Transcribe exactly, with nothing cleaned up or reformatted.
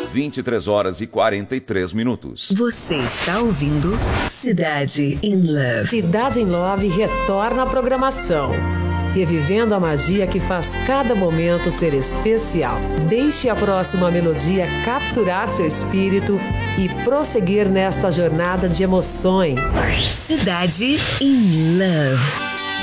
vinte e três horas e quarenta e três minutos. Você está ouvindo Cidade in Love. Cidade in Love retorna à programação, revivendo a magia que faz cada momento ser especial. Deixe a próxima melodia capturar seu espírito e prosseguir nesta jornada de emoções. Cidade in Love.